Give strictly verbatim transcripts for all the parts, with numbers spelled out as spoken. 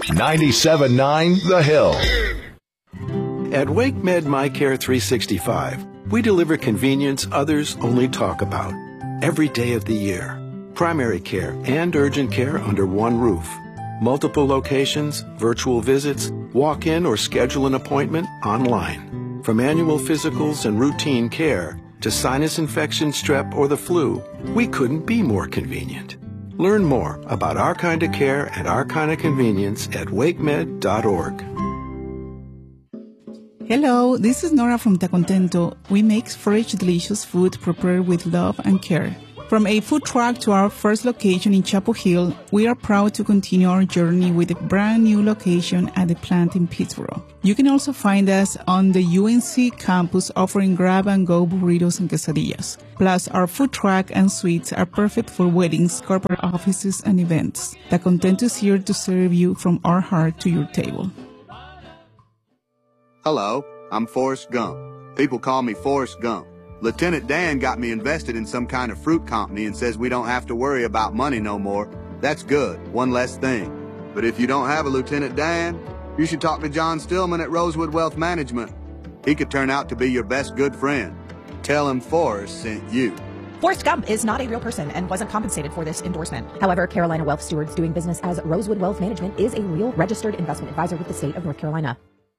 ninety-seven point nine The Hill. At WakeMed MyCare three sixty-five, we deliver convenience others only talk about. Every day of the year. Primary care and urgent care under one roof. Multiple locations, virtual visits, walk-in or schedule an appointment online. From annual physicals and routine care to sinus infection, strep, or the flu, we couldn't be more convenient. Learn more about our kind of care and our kind of convenience at wakemed dot org. Hello, this is Nora from Tacontento. We make fresh, delicious food prepared with love and care. From a food truck to our first location in Chapel Hill, we are proud to continue our journey with a brand new location at the plant in Pittsboro. You can also find us on the U N C campus offering grab-and-go burritos and quesadillas. Plus, our food truck and suites are perfect for weddings, corporate offices, and events. Tacontento is here to serve you from our heart to your table. Hello, I'm Forrest Gump. People call me Forrest Gump. Lieutenant Dan got me invested in some kind of fruit company and says we don't have to worry about money no more. That's good, one less thing. But if you don't have a Lieutenant Dan, you should talk to John Stillman at Rosewood Wealth Management. He could turn out to be your best good friend. Tell him Forrest sent you. Forrest Gump is not a real person and wasn't compensated for this endorsement. However, Carolina Wealth Stewards doing business as Rosewood Wealth Management is a real registered investment advisor with the state of North Carolina.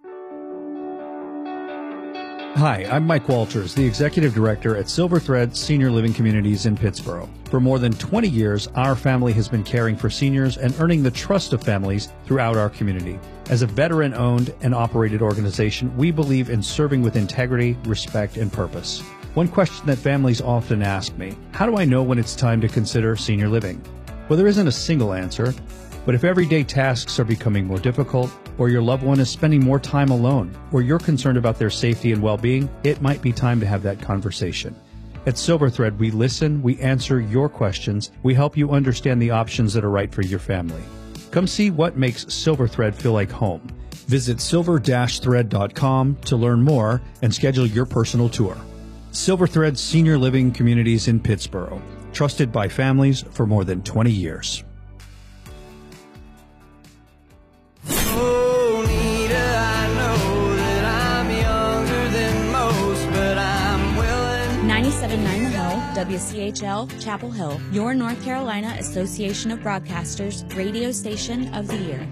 Hi, I'm Mike Walters, the Executive Director at Silver Thread Senior Living Communities in Pittsboro. For more than twenty years, our family has been caring for seniors and earning the trust of families throughout our community. As a veteran-owned and operated organization, we believe in serving with integrity, respect, and purpose. One question that families often ask me, how do I know when it's time to consider senior living? Well, there isn't a single answer, but if everyday tasks are becoming more difficult, or your loved one is spending more time alone, or you're concerned about their safety and well-being, it might be time to have that conversation. At Silver Thread, we listen, we answer your questions, we help you understand the options that are right for your family. Come see what makes Silver Thread feel like home. Visit silver dash thread dot com to learn more and schedule your personal tour. Silver Thread Senior Living Communities in Pittsboro, trusted by families for more than twenty years. ninety-seven point nine The Hill, W C H L, Chapel Hill, your North Carolina Association of Broadcasters radio station of the year.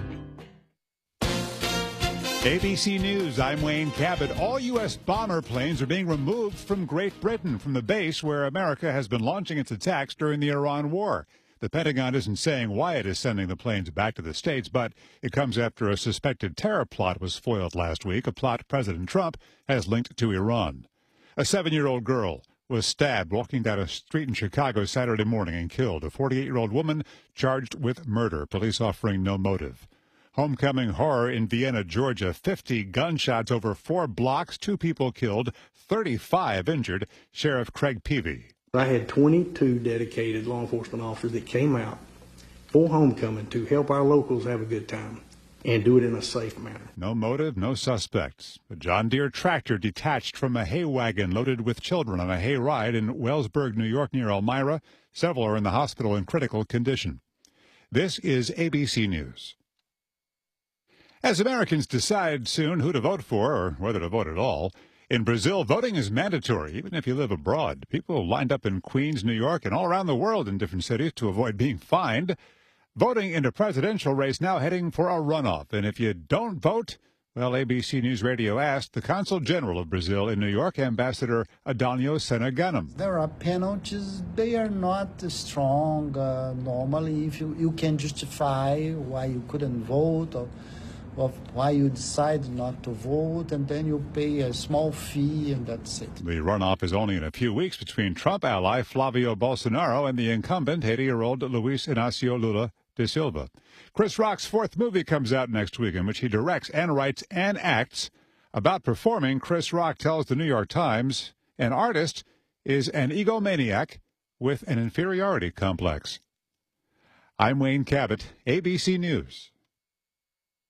A B C News, I'm Wayne Cabot. All U S bomber planes are being removed from Great Britain, from the base where America has been launching its attacks during the Iran war. The Pentagon isn't saying why it is sending the planes back to the States, but it comes after a suspected terror plot was foiled last week, a plot President Trump has linked to Iran. A seven-year-old girl was stabbed walking down a street in Chicago Saturday morning and killed. A forty-eight-year-old woman charged with murder, police offering no motive. Homecoming horror in Vienna, Georgia. fifty gunshots over four blocks, two people killed, thirty-five injured. Sheriff Craig Peavy. I had twenty-two dedicated law enforcement officers that came out for homecoming to help our locals have a good time and do it in a safe manner. No motive, no suspects. A John Deere tractor detached from a hay wagon loaded with children on a hay ride in Wellsburg, New York, near Elmira. Several are in the hospital in critical condition. This is A B C News. As Americans decide soon who to vote for or whether to vote at all, in Brazil, voting is mandatory, even if you live abroad. People lined up in Queens, New York, and all around the world in different cities to avoid being fined. Voting in a presidential race now heading for a runoff. And if you don't vote, well, A B C News Radio asked the Consul General of Brazil in New York, Ambassador Adonio Seneganum. There are penalties. They are not strong. Uh, normally, if you, you can justify why you couldn't vote or, or why you decide not to vote, and then you pay a small fee, and that's it. The runoff is only in a few weeks between Trump ally Flavio Bolsonaro and the incumbent eighty-year-old Luis Inacio Lula da Silva. Chris Rock's fourth movie comes out next week, in which he directs and writes and acts. About performing, Chris Rock tells the New York Times an artist is an egomaniac with an inferiority complex. I'm Wayne Cabot, A B C News.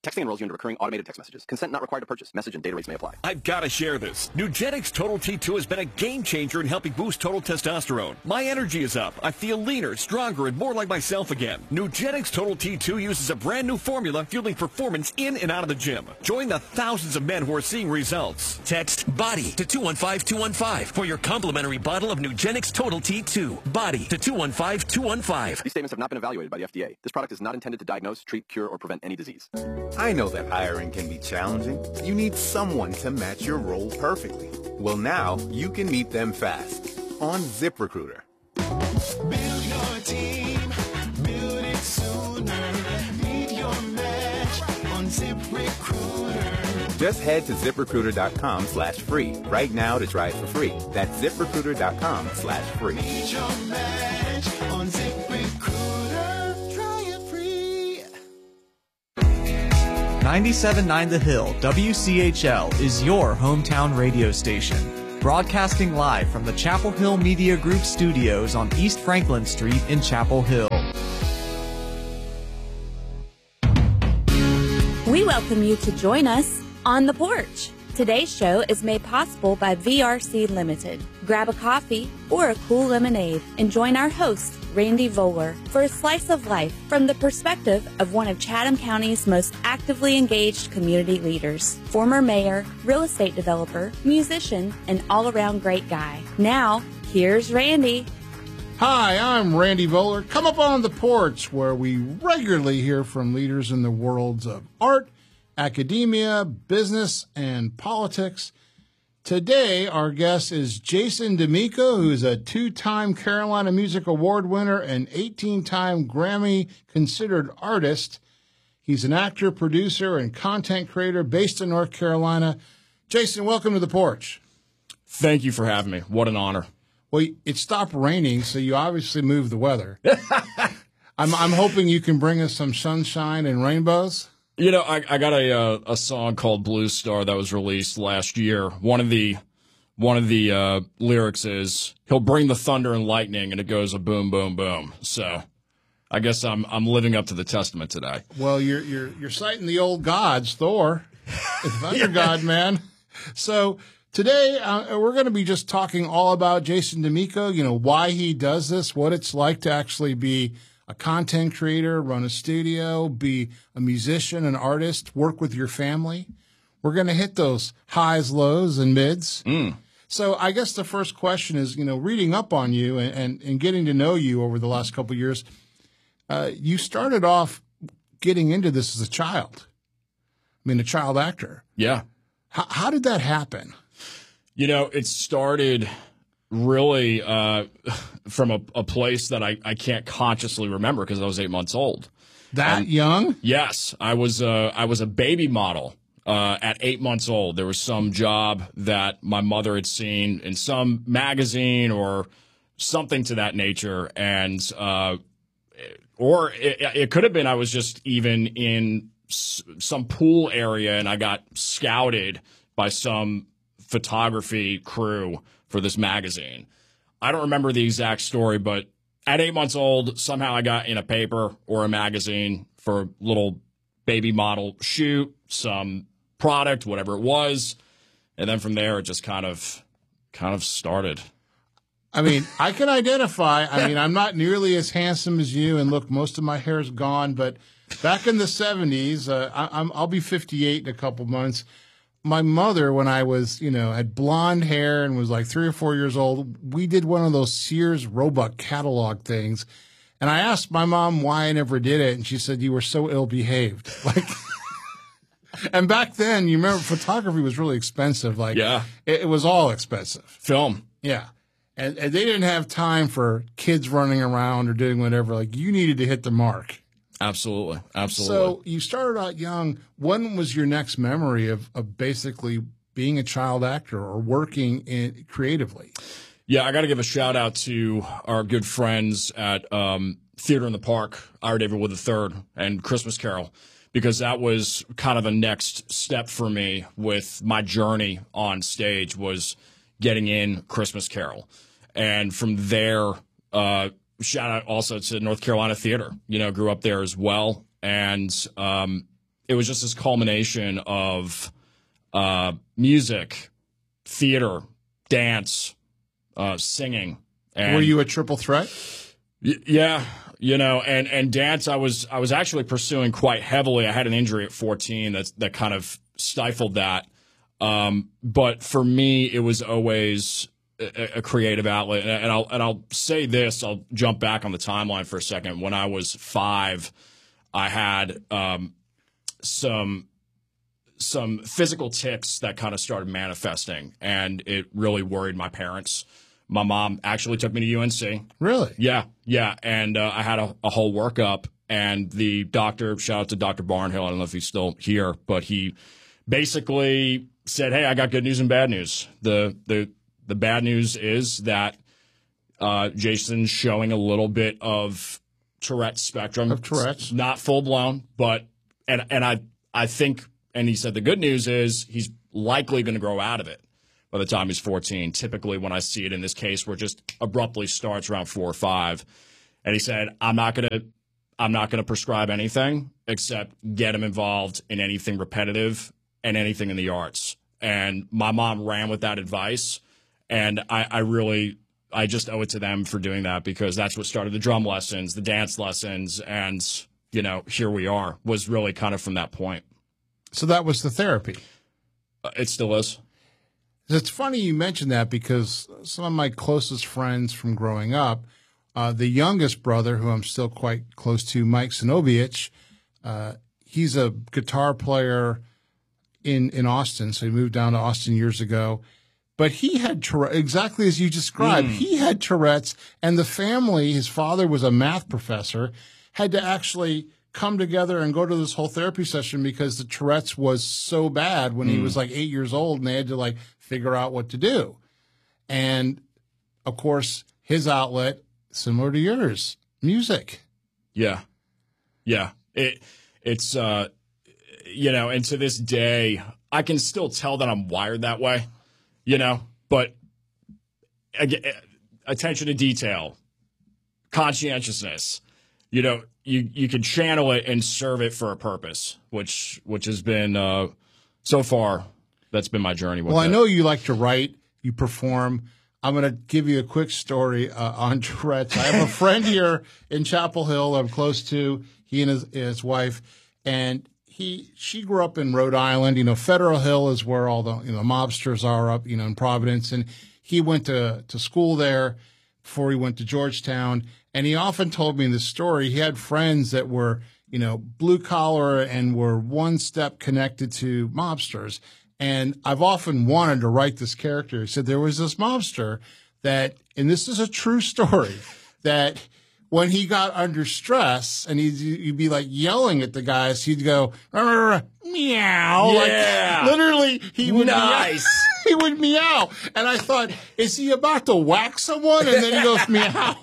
Texting enrolls you into recurring automated text messages. Consent not required to purchase. Message and data rates may apply. I've got to share this. Nugenix Total T two has been a game changer in helping boost total testosterone. My energy is up. I feel leaner, stronger, and more like myself again. Nugenix Total T two uses a brand new formula fueling performance in and out of the gym. Join the thousands of men who are seeing results. Text BODY to two one five two one five for your complimentary bottle of Nugenix Total T two. BODY to two one five two one five. These statements have not been evaluated by the F D A. This product is not intended to diagnose, treat, cure, or prevent any disease. I know that hiring can be challenging. You need someone to match your role perfectly. Well, now you can meet them fast on ZipRecruiter. Build your team, build it sooner. Meet your match on ZipRecruiter. Just head to ZipRecruiter.com slash free right now to try it for free. That's ZipRecruiter.com slash free. Meet your match on ZipRecruiter. Try it free. ninety-seven point nine The Hill, W C H L, is your hometown radio station. Broadcasting live from the Chapel Hill Media Group studios on East Franklin Street in Chapel Hill. We welcome you to join us on the porch. Today's show is made possible by V R C Limited. Grab a coffee or a cool lemonade and join our host, Randy Voller, for a slice of life from the perspective of one of Chatham County's most actively engaged community leaders, former mayor, real estate developer, musician, and all-around great guy. Now, here's Randy. Hi, I'm Randy Voller. Come up on the porch, where we regularly hear from leaders in the worlds of art, academia, business, and politics. Today, our guest is Jason D'Amico, who's a two-time Carolina Music Award winner and eighteen-time Grammy-considered artist. He's an actor, producer, and content creator based in North Carolina. Jason, welcome to the porch. Thank you for having me. What an honor. Well, it stopped raining, so you obviously moved the weather. I'm, I'm hoping you can bring us some sunshine and rainbows. You know, I, I got a uh, a song called Blue Star that was released last year. One of the one of the uh, lyrics is "He'll bring the thunder and lightning," and it goes a boom, boom, boom. So, I guess I'm I'm living up to the testament today. Well, you're you're you're citing the old gods, Thor, the thunder yeah. god, man. So today uh, we're going to be just talking all about Jason D'Amico. You know, why he does this, what it's like to actually be a content creator, run a studio, be a musician, an artist, work with your family. We're going to hit those highs, lows, and mids. Mm. So I guess the first question is, you know, reading up on you and, and, and getting to know you over the last couple of years, uh, you started off getting into this as a child. I mean, a child actor. Yeah. How, how did that happen? You know, it started really uh, from a, a place that I, I can't consciously remember because I was eight months old. That and, young? Yes. I was, uh, I was a baby model uh, at eight months old. There was some job that my mother had seen in some magazine or something to that nature. And uh, or it, it could have been I was just even in s- some pool area and I got scouted by some photography crew for this magazine. I don't remember the exact story, but at eight months old, somehow I got in a paper or a magazine for a little baby model shoot, some product, whatever it was. And then from there, it just kind of, kind of started. I mean, I can identify. I mean, I'm not nearly as handsome as you, and look, most of my hair's gone. But back in the seventies, uh, I, I'm, I'll be fifty-eight in a couple months. My mother, when I was, you know, had blonde hair and was like three or four years old, we did one of those Sears Roebuck catalog things. And I asked my mom why I never did it. And she said, you were so ill-behaved. Like, and back then, you remember, photography was really expensive. Like, yeah. it, it was all expensive. Film. Yeah. And, and they didn't have time for kids running around or doing whatever. Like, you needed to hit the mark. Absolutely. Absolutely. So you started out young. When was your next memory of, of basically being a child actor or working in creatively? Yeah, I got to give a shout out to our good friends at um, Theater in the Park, Ira David Wood the third, and Christmas Carol, because that was kind of the next step for me with my journey on stage was getting in Christmas Carol. And from there, uh, shout out also to North Carolina Theater. You know, grew up there as well. And um, it was just this culmination of uh, music, theater, dance, uh, singing. And Were you a triple threat? Y- yeah, you know, and, and dance, I was I was actually pursuing quite heavily. I had an injury at fourteen that that kind of stifled that. Um, but for me, it was always a, a creative outlet. And I'll and I'll say this. I'll jump back on the timeline for a second. When I was five, I had um, some some physical tics that kind of started manifesting, and it really worried my parents. My mom actually took me to U N C. Really? Yeah, yeah. And uh, I had a, a whole workup, and the doctor, shout out to Doctor Barnhill, I don't know if he's still here, but he basically said, hey, I got good news and bad news. The the the bad news is that uh, Jason's showing a little bit of Tourette's spectrum. Of Tourette's. It's not full-blown, but and and I I think, and he said the good news is he's likely going to grow out of it by the time he's fourteen. Typically, when I see it in this case, where it just abruptly starts around four or five. And he said, I'm not going to I'm not going to prescribe anything except get him involved in anything repetitive and anything in the arts. And my mom ran with that advice. And I, I really, I just owe it to them for doing that, because that's what started the drum lessons, the dance lessons. And, you know, here we are, was really kind of from that point. So that was the therapy. Uh, it still is. It's funny you mentioned that, because some of my closest friends from growing up, uh, the youngest brother, who I'm still quite close to, Mike Sinovic, uh, he's a guitar player in, in Austin. So he moved down to Austin years ago. But he had Tourette's, exactly as you described. Mm. He had Tourette's, and the family, his father was a math professor, had to actually come together and go to this whole therapy session because the Tourette's was so bad when mm. he was like eight years old, and they had to like figure out what to do. And of course, his outlet, similar to yours, music. Yeah. Yeah. It, it's, uh, you know, and to this day, I can still tell that I'm wired that way, you know, but again, attention to detail, conscientiousness, you know, you, you can channel it and serve it for a purpose, which, which has been, uh, so far, that's been my journey with Well, it. I know you like to write, you perform. I'm going to give you a quick story uh, on Tourette's. I have a friend here in Chapel Hill I'm close to, he and his, his wife, and he she grew up in Rhode Island. You know, Federal Hill is where all the, you know, mobsters are up, you know, in Providence. And he went to, to school there before he went to Georgetown. And he often told me this story. He had friends that were, you know, blue collar and were one step connected to mobsters. And I've often wanted to write this character. He said there was this mobster that, and this is a true story, that when he got under stress and he'd, he'd be like yelling at the guys, he'd go, meow. Yeah. Like, literally, he would Nice. meow. He would meow. And I thought, is he about to whack someone? And then he goes, meow.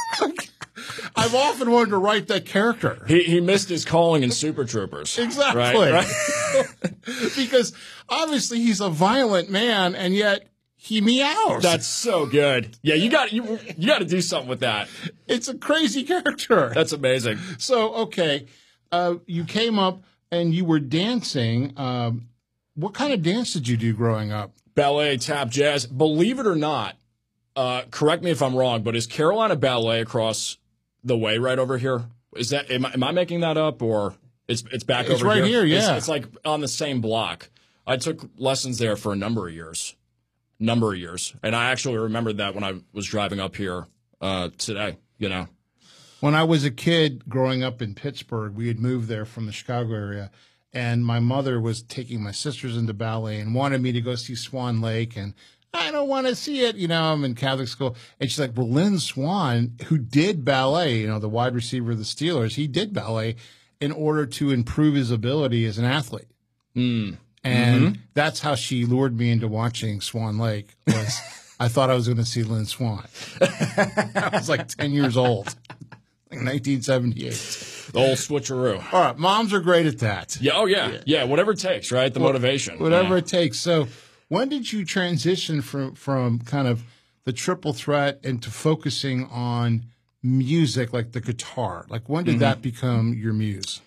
I've often wanted to write that character. He he missed his calling in Super Troopers. Exactly. Right? Right? Because obviously he's a violent man, and yet he meows. That's so good. Yeah, you got you you got to do something with that. It's a crazy character. That's amazing. So, okay, uh, you came up and you were dancing. Um, what kind of dance did you do growing up? Ballet, tap, jazz. Believe it or not, uh, correct me if I'm wrong, but is Carolina Ballet across the way right over here? Is that am I, am I making that up, or it's it's back It's over right here? here, yeah. It's, it's like on the same block. I took lessons there for a number of years, number of years, and I actually remembered that when I was driving up here uh, today. You know, when I was a kid growing up in Pittsburgh, we had moved there from the Chicago area, and my mother was taking my sisters into ballet and wanted me to go see Swan Lake, and I don't want to see it. You know, I'm in Catholic school. And she's like, well, Lynn Swan, who did ballet, you know, the wide receiver of the Steelers, he did ballet in order to improve his ability as an athlete. Mm. And Mm-hmm. that's how she lured me into watching Swan Lake. Was I thought I was going to see Lynn Swan. I was like ten years old, like nineteen seventy-eight. The whole switcheroo. All right, moms are great at that. Yeah. Oh yeah. Yeah. yeah whatever it takes, right? The Well, motivation. Whatever Yeah. it takes. So when did you transition from, from kind of the triple threat into focusing on music, like the guitar? Like when did Mhm. that become your muse?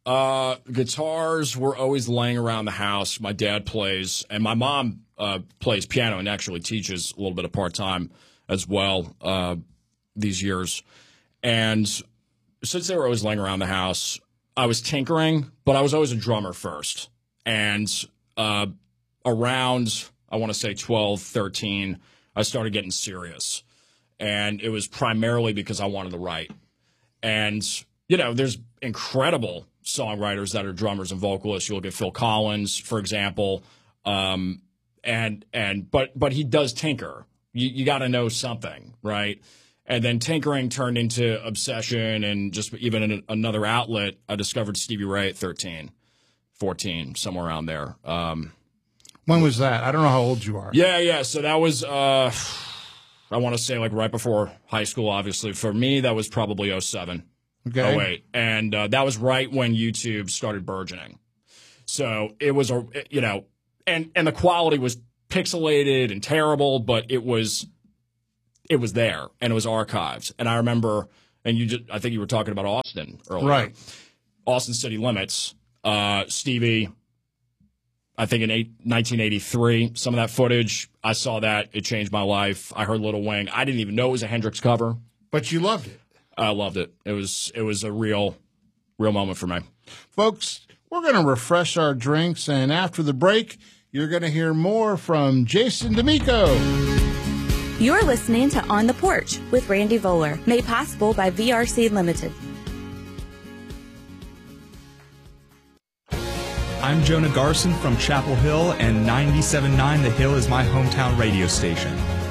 Uh, guitars were always laying around the house. My dad plays, and my mom uh, plays piano and actually teaches a little bit of part-time as well uh, these years. And since they were always laying around the house, I was tinkering, but I was always a drummer first. And uh, around, I want to say twelve, thirteen, I started getting serious. And it was primarily because I wanted to write. And, you know, there's incredible songwriters that are drummers and vocalists. You look at Phil Collins, for example. Um, and, and, but, but he does tinker. You, you got to know something, right? And then tinkering turned into obsession and just even in another outlet. I discovered Stevie Ray at thirteen, fourteen, somewhere around there. Um, when was that? I don't know how old you are. Yeah, yeah. So that was, uh, I want to say like right before high school, obviously. For me, that was probably oh seven, Okay. oh eight. And uh, that was right when YouTube started burgeoning. So it was, a you know, and, and the quality was pixelated and terrible, but it was... It was there, and it was archived. And I remember, and you just, I think you were talking about Austin earlier. Right. Austin City Limits. Uh, Stevie, I think in eight, nineteen eighty-three, some of that footage, I saw that. It changed my life. I heard Little Wing. I didn't even know it was a Hendrix cover. But you loved it. I loved it. It was, it was a real, real moment for me. Folks, we're going to refresh our drinks, and after the break, you're going to hear more from Jason D'Amico. You're listening to On the Porch with Randy Voller, made possible by V R C Limited. I'm Jonah Garson from Chapel Hill, and ninety-seven point nine The Hill is my hometown radio station.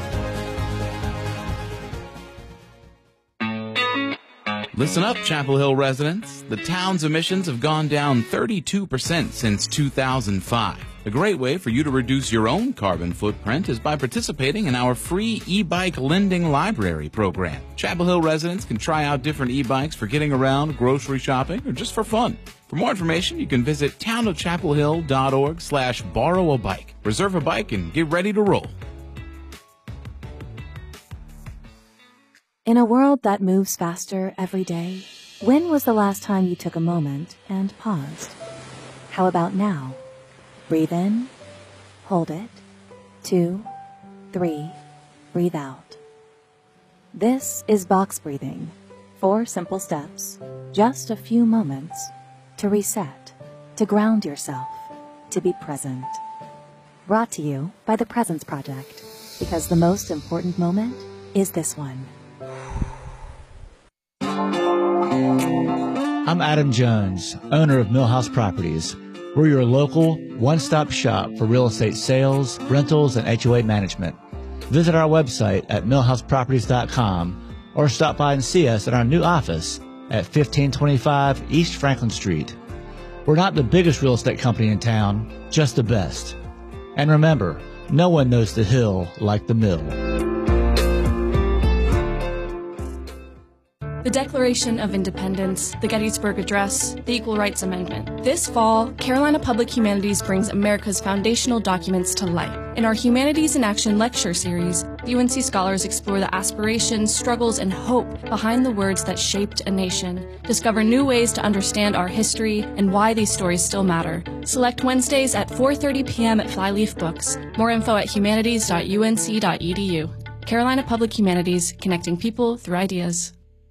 Listen up, Chapel Hill residents. The town's emissions have gone down thirty-two percent since two thousand five. A great way for you to reduce your own carbon footprint is by participating in our free e-bike lending library program. Chapel Hill residents can try out different e-bikes for getting around, grocery shopping, or just for fun. For more information, you can visit townofchapelhill.org slash borrow a bike. Reserve a bike and get ready to roll. In a world that moves faster every day, when was the last time you took a moment and paused? How about now? Breathe in, hold it, two, three, breathe out. This is box breathing. Four simple steps, just a few moments to reset, to ground yourself, to be present. Brought to you by the Presence Project, because the most important moment is this one. I'm Adam Jones, owner of Millhouse Properties. We're your local, one-stop shop for real estate sales, rentals, and H O A management. Visit our website at millhouse properties dot com or stop by and see us at our new office at fifteen twenty-five East Franklin Street. We're not the biggest real estate company in town, just the best. And remember, no one knows the hill like the mill. The Declaration of Independence, the Gettysburg Address, the Equal Rights Amendment. This fall, Carolina Public Humanities brings America's foundational documents to life. In our Humanities in Action lecture series, the U N C scholars explore the aspirations, struggles, and hope behind the words that shaped a nation. Discover new ways to understand our history and why these stories still matter. Select Wednesdays at four thirty p.m. at Flyleaf Books. More info at humanities dot u n c dot e d u. Carolina Public Humanities, connecting people through ideas.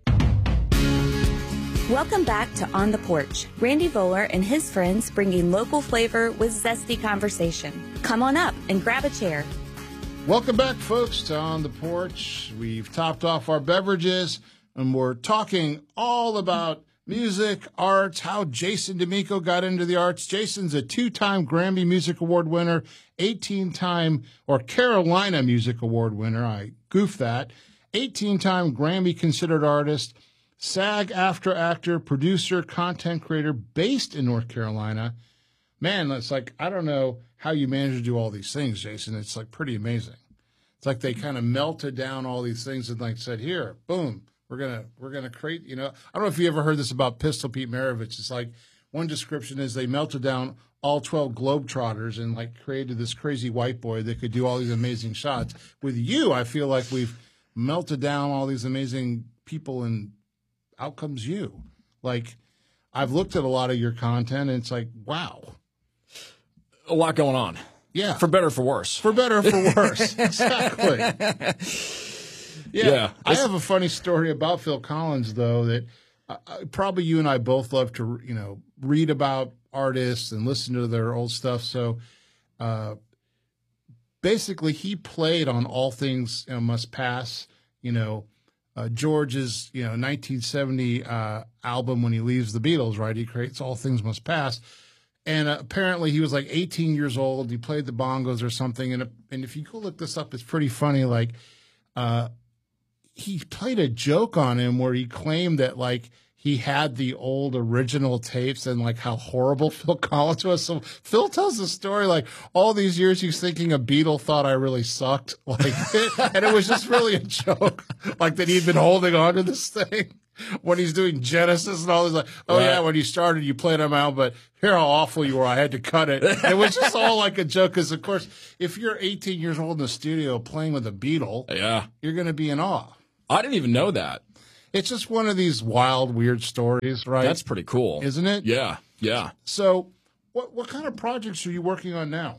Welcome back to On the Porch. Randy Voller and his friends bringing local flavor with zesty conversation. Come on up and grab a chair. Welcome back, folks, to On the Porch. We've topped off our beverages, and we're talking all about music, arts, how Jason D'Amico got into the arts. Jason's a two-time Grammy Music Award winner, eighteen-time, or Carolina Music Award winner. I goofed that. eighteen-time Grammy-considered artist, SAG-AFTRA actor, producer, content creator, based in North Carolina. Man, it's like, I don't know how you manage to do all these things, Jason. It's like pretty amazing. It's like they kind of melted down all these things and like said, here, boom, we're gonna we're gonna create. You know, I don't know if you ever heard this about Pistol Pete Maravich. It's like one description is they melted down all twelve Globetrotters and like created this crazy white boy that could do all these amazing shots. With you, I feel like we've melted down all these amazing people and out comes you. Like, I've looked at a lot of your content, and it's like, wow. A lot going on. Yeah. For better or for worse. For better or for worse. Exactly. Yeah. Yeah. I have a funny story about Phil Collins, though, that uh, probably you and I both love to, you know, read about artists and listen to their old stuff. So uh, basically, he played on All Things you know, Must Pass, you know, uh, George's, you know, nineteen seventy uh, album when he leaves the Beatles, right? He creates All Things Must Pass. And uh, apparently he was like eighteen years old. He played the bongos or something. And, uh, and if you go look this up, it's pretty funny. Like, uh, he played a joke on him where he claimed that, like, he had the old original tapes and, like, how horrible Phil Collins was. So Phil tells the story, like, all these years he's thinking a Beatle thought I really sucked. Like, and it was just really a joke, like, that he'd been holding on to this thing. When he's doing Genesis and all this, like, oh, right. yeah, when you started, you played them out, but here how awful you were. I had to cut it. It was just all like a joke because, of course, if you're eighteen years old in the studio playing with a Beatle, yeah, you're going to be in awe. I didn't even know that. It's just one of these wild, weird stories, right? That's pretty cool. Isn't it? Yeah, yeah. So what what kind of projects are you working on now?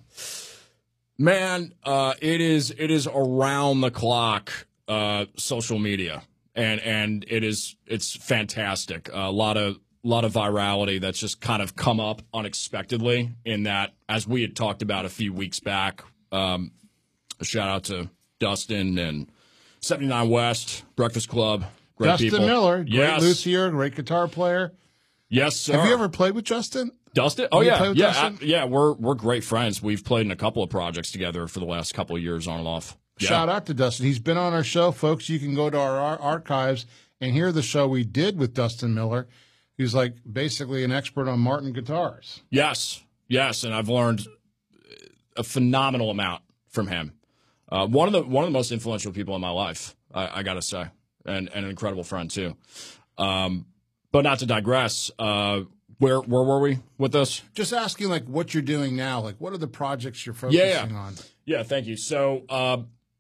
Man, uh, it is it is around the clock uh, social media. And and it is it's fantastic. A lot of lot of virality that's just kind of come up unexpectedly. In that, as we had talked about a few weeks back, um, a shout out to Dustin and seventy-nine West Breakfast Club. Great Dustin people. Miller, great yes. luthier, great guitar player. Yes, sir. Have you ever played with Justin? Dustin? Oh Have you yeah, played with yeah, Dustin? I- yeah. We're we're great friends. We've played in a couple of projects together for the last couple of years, on and off. Yeah. Shout out to Dustin. He's been on our show, folks. You can go to our, our archives and hear the show we did with Dustin Miller. He's like basically an expert on Martin guitars. Yes, yes, and I've learned a phenomenal amount from him. Uh, one of the one of the most influential people in my life, I, I got to say, and, and an incredible friend too. Um, but not to digress. Uh, where where were we with this? Just asking, like, what you're doing now. Like, what are the projects you're focusing yeah, yeah. on? Yeah, thank you. So, uh,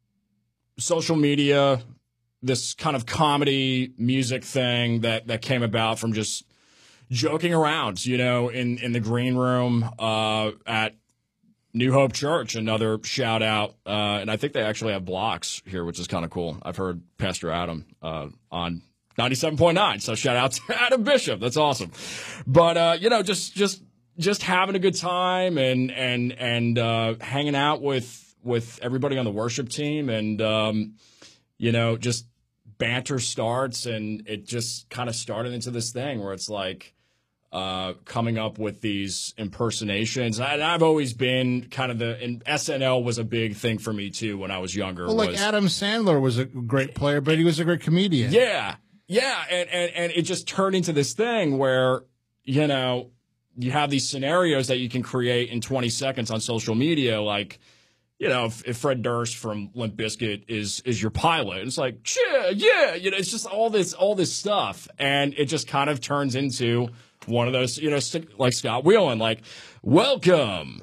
social media, this kind of comedy music thing that, that came about from just joking around, you know, in, in the green room uh, at New Hope Church. Another shout out. Uh, and I think they actually have blocks here, which is kind of cool. I've heard Pastor Adam uh, on ninety-seven point nine. So shout out to Adam Bishop. That's awesome. But, uh, you know, just just just having a good time and and and uh, hanging out with with everybody on the worship team, and um, you know, just banter starts, and it just kind of started into this thing where it's like uh, coming up with these impersonations. And I've always been kind of the and S N L was a big thing for me too when I was younger. Well, like was, Adam Sandler was a great player, but he was a great comedian. Yeah, yeah, and and and it just turned into this thing where, you know, you have these scenarios that you can create in twenty seconds on social media, like, you know, if, if Fred Durst from Limp Bizkit is is your pilot, it's like, yeah, yeah, you know, it's just all this all this stuff, and it just kind of turns into one of those, you know, like Scott Weiland, like, welcome,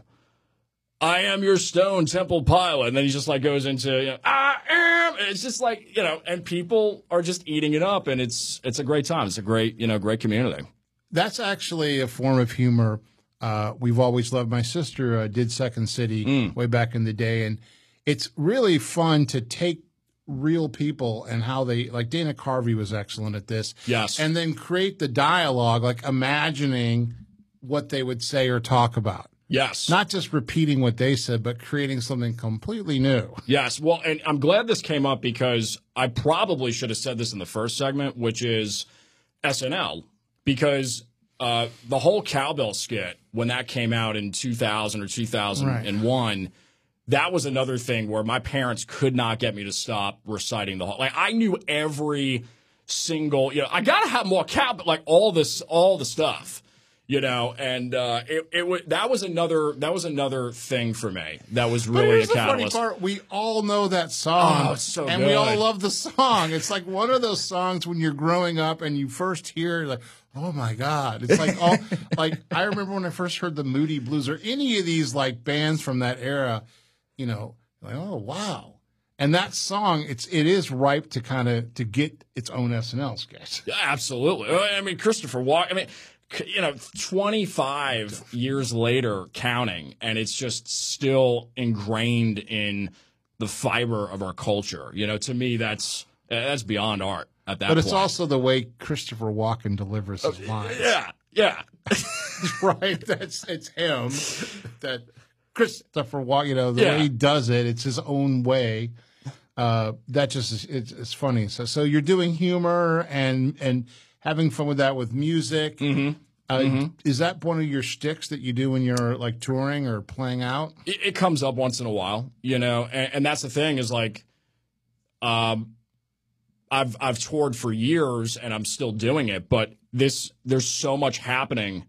I am your Stone Temple Pilot, and then he just like goes into, you know, I am, and it's just like, you know, and people are just eating it up, and it's it's a great time, it's a great, you know, great community. That's actually a form of humor. Uh, we've always loved. My sister uh, did Second City mm. way back in the day, and it's really fun to take real people and how they, like Dana Carvey was excellent at this. Yes. And then create the dialogue, like imagining what they would say or talk about. Yes. Not just repeating what they said, but creating something completely new. Yes. Well, and I'm glad this came up because I probably should have said this in the first segment, which is S N L. Because uh, the whole cowbell skit, when that came out in two thousand or two thousand one, right. that was another thing where my parents could not get me to stop reciting the whole. Like, I knew every single, you know, I got to have more cowbell, like all this, all the stuff, you know, and uh, it it was that was another that was another thing for me. That was really but here's a catalyst. The funny part, we all know that song, oh, it's so and good. we all love the song. It's like one of those songs when you're growing up and you first hear, like, oh my God! It's like all like I remember when I first heard the Moody Blues or any of these like bands from that era, you know, like, oh wow. And that song, it's it is ripe to kind of to get its own S N L sketch. Yeah, absolutely. I mean, Christopher Walken. I mean. you know, twenty-five years later counting, and it's just still ingrained in the fiber of our culture. You know, to me, that's that's beyond art at that But point. it's also the way Christopher Walken delivers his lines. Yeah, yeah. Right? That's it's him. That Christopher Walken, you know, the Yeah. way he does it, it's his own way. Uh, that just is, it's, it's funny. So, so you're doing humor and and having fun with that with music. Mm-hmm. Uh, Mm-hmm. Is that one of your shticks that you do when you're like touring or playing out? It, it comes up once in a while, you know, and, and that's the thing is like, um, I've I've toured for years and I'm still doing it, but this there's so much happening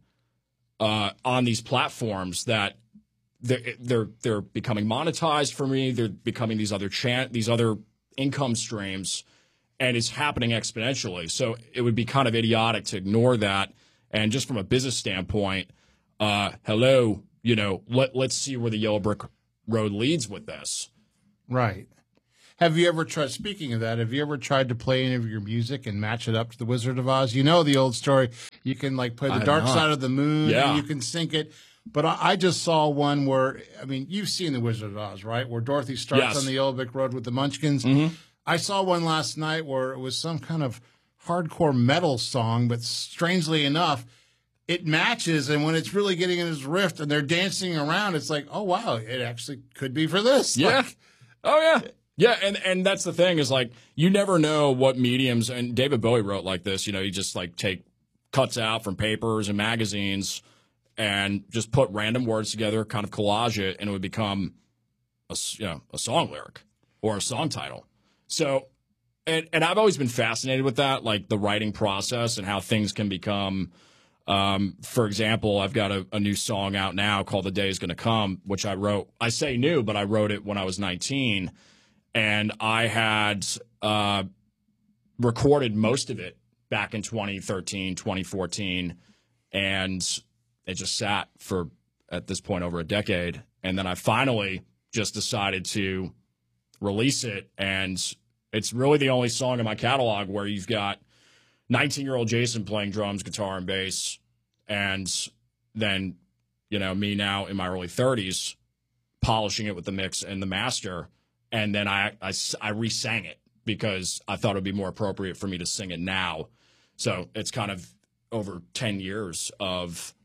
uh, on these platforms that they're, they're they're becoming monetized for me. They're becoming these other chan- these other income streams, and it's happening exponentially. So it would be kind of idiotic to ignore that. And just from a business standpoint, uh, hello, you know, let let's see where the Yellow Brick Road leads with this. Right. Have you ever tried, speaking of that, have you ever tried to play any of your music and match it up to the Wizard of Oz? You know the old story. You can like play the I Dark know. Side of the Moon Yeah. and you can sync it. But I, I just saw one where, I mean, you've seen the Wizard of Oz, right? Where Dorothy starts Yes. on the Yellow Brick Road with the Munchkins. Mm-hmm. I saw one last night where it was some kind of hardcore metal song, but strangely enough, it matches. And when it's really getting in this riff and they're dancing around, it's like, oh, wow, it actually could be for this. Yeah. Like, Oh yeah. Yeah, and and that's the thing is like you never know what mediums, and David Bowie wrote like this, you know, you just like take cuts out from papers and magazines and just put random words together, kind of collage it, and it would become a, s- you know, a song lyric or a song title. So and and I've always been fascinated with that, like the writing process and how things can become um, for example, I've got a, a new song out now called The Day Is Gonna Come, which I wrote, I say new, but I wrote it when I was nineteen. And I had uh, recorded most of it back in twenty thirteen, twenty fourteen, and it just sat for, at this point, over a decade. And then I finally just decided to release it, and it's really the only song in my catalog where you've got nineteen-year-old Jason playing drums, guitar, and bass, and then, you know, me now in my early thirties polishing it with the mix and the master. And then I, I, I re-sang it because I thought it would be more appropriate for me to sing it now. So it's kind of over ten years of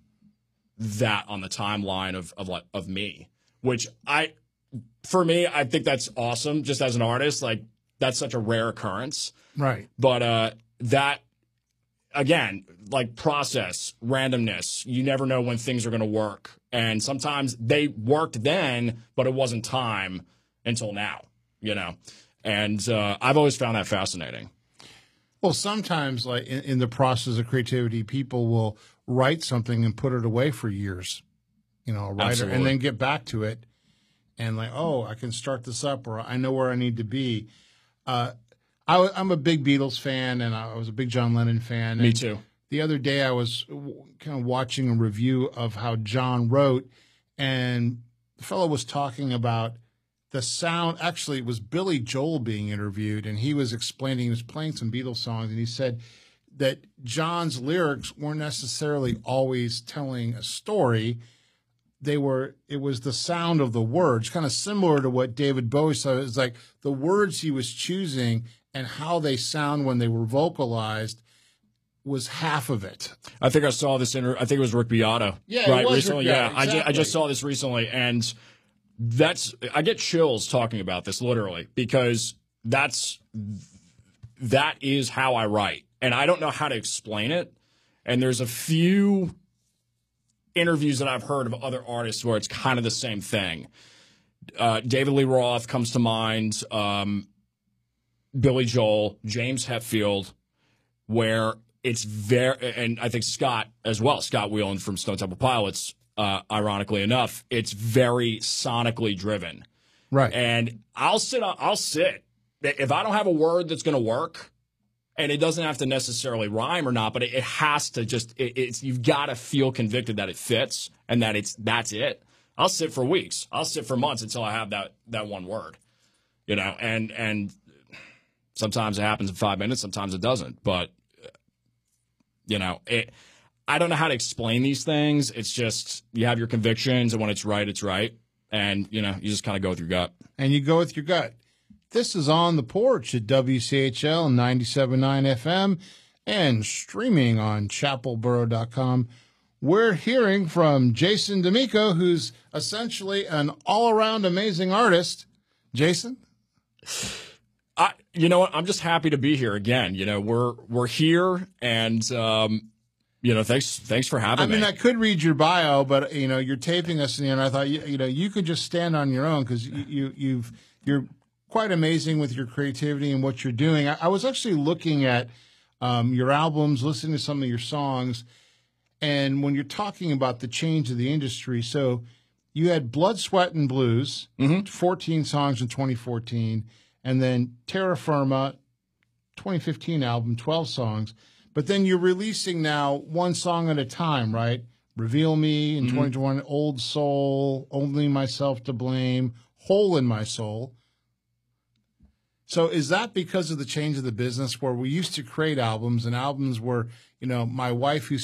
that on the timeline of, of, like, of me, which I, for me, I think that's awesome just as an artist. Like, that's such a rare occurrence. right. But uh, that, again, like process, randomness, you never know when things are going to work. And sometimes they worked then, but it wasn't time until now, you know. And uh, I've always found that fascinating. Well, sometimes, like in, in the process of creativity, people will write something and put it away for years, you know, a writer, Absolutely. and then get back to it, and like, oh, I can start this up, or I know where I need to be. Uh, I, I'm a big Beatles fan, and I was a big John Lennon fan. Me and too. The other day, I was w- kind of watching a review of how John wrote, and the fellow was talking about the sound. Actually, it was Billy Joel being interviewed, and he was explaining, he was playing some Beatles songs, and he said that John's lyrics weren't necessarily always telling a story. They were, it was the sound of the words, kind of similar to what David Bowie said. It's like the words he was choosing and how they sound when they were vocalized was half of it. I think I saw this in, I think it was Rick Beato. Yeah, it right, was recently. Rick yeah, Beato, I, ju- I exactly. just saw this recently, and that's, I get chills talking about this literally because that's, that is how I write. And I don't know how to explain it. And there's a few interviews that I've heard of other artists where it's kind of the same thing. Uh, David Lee Roth comes to mind, um, Billy Joel, James Hetfield, where it's very, and I think Scott as well, Scott Weiland from Stone Temple Pilots, uh, ironically enough, it's very sonically driven. Right. And I'll sit, on, I'll sit. If I don't have a word that's going to work, and it doesn't have to necessarily rhyme or not, but it, it has to just, it, it's, you've got to feel convicted that it fits and that it's, that's it. I'll sit for weeks. I'll sit for months until I have that, that one word, you know, and, and sometimes it happens in five minutes, sometimes it doesn't, but you know, it, I don't know how to explain these things. It's just you have your convictions, and when it's right, it's right. And, you know, you just kind of go with your gut. And you go with your gut. This is On the Porch at W C H L ninety-seven point nine F M and streaming on chapel borough dot com. We're hearing from Jason D'Amico, who's essentially an all-around amazing artist. Jason? I, you know what? I'm just happy to be here again. You know, we're we're here, and um, you know, thanks thanks for having I mean, me. I could read your bio, but you know, you're taping us in the end. I thought you, you know you could just stand on your own because you, you you've you're quite amazing with your creativity and what you're doing. I, I was actually looking at um, your albums, listening to some of your songs, and when you're talking about the change of the industry, so you had Blood, Sweat, and Blues, mm-hmm. fourteen songs in twenty fourteen, and then Terra Firma, twenty fifteen album, twelve songs. But then you're releasing now one song at a time, right? Reveal Me in Mm-hmm. twenty twenty-one, Old Soul, Only Myself to Blame, Hole in My Soul. So is that because of the change of the business where we used to create albums and albums were, you know, my wife who's